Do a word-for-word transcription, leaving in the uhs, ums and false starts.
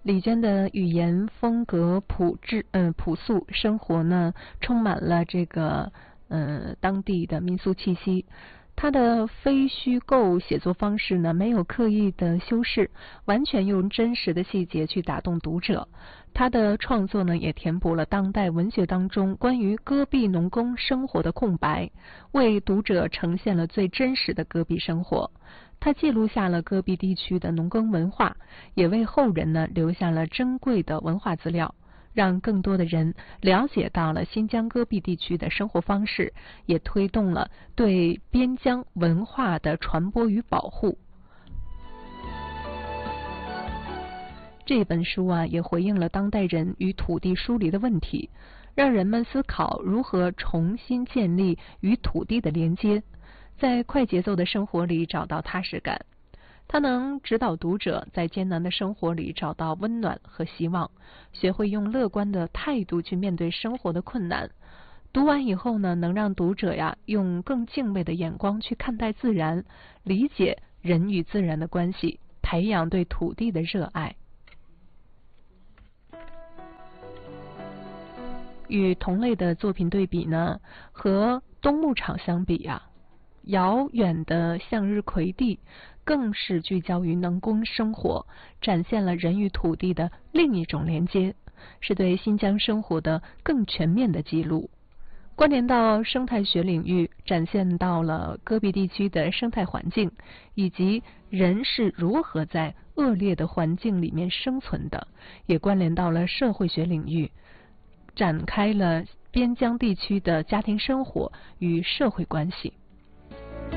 李娟的语言风格朴质，嗯、呃，朴素，生活呢充满了这个，呃，当地的民俗气息。他的非虚构写作方式呢，没有刻意的修饰，完全用真实的细节去打动读者。他的创作呢，也填补了当代文学当中关于戈壁农工生活的空白，为读者呈现了最真实的戈壁生活。他记录下了戈壁地区的农耕文化，也为后人呢留下了珍贵的文化资料，让更多的人了解到了新疆戈壁地区的生活方式，也推动了对边疆文化的传播与保护。这本书啊，也回应了当代人与土地疏离的问题，让人们思考如何重新建立与土地的连接，在快节奏的生活里找到踏实感。它能指导读者在艰难的生活里找到温暖和希望，学会用乐观的态度去面对生活的困难。读完以后呢，能让读者呀用更敬畏的眼光去看待自然，理解人与自然的关系，培养对土地的热爱。与同类的作品对比呢，和冬牧场相比呀、啊，遥远的向日葵地更是聚焦于农工生活，展现了人与土地的另一种连接，是对新疆生活的更全面的记录。关联到生态学领域，展现到了戈壁地区的生态环境，以及人是如何在恶劣的环境里面生存的，也关联到了社会学领域，展开了边疆地区的家庭生活与社会关系。